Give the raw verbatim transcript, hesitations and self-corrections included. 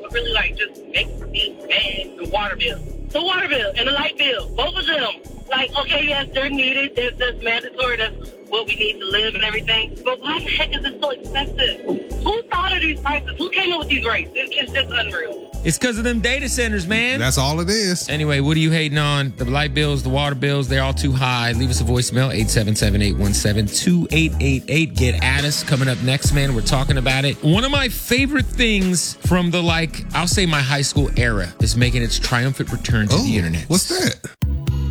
what really like just makes me mad, the water bill. The water bill and the light bill, both of them. Like, okay, yes, they're needed. That's, that's mandatory. That's what we need to live and everything. But why the heck is it so expensive? Who thought of these prices? Who came up with these rates? It's, it's just unreal. It's because of them data centers, man. That's all it is. Anyway, what are you hating on? The light bills, the water bills, they're all too high. Leave us a voicemail, eight seven seven, eight one seven, two eight eight eight. Get at us. Coming up next, man, we're talking about it. One of my favorite things from the, like, I'll say my high school era is making its triumphant return to Oh, the internet. what's that?